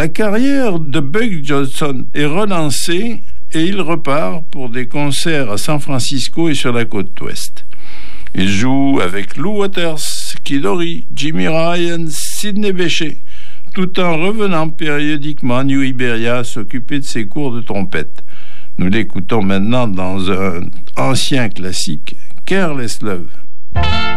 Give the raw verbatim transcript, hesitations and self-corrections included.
La carrière de Buck Johnson est relancée et il repart pour des concerts à San Francisco et sur la côte ouest. Il joue avec Lou Waters, Kid Ory, Jimmy Ryan, Sidney Bechet, tout en revenant périodiquement à New Iberia s'occuper de ses cours de trompette. Nous l'écoutons maintenant dans un ancien classique, Careless Love.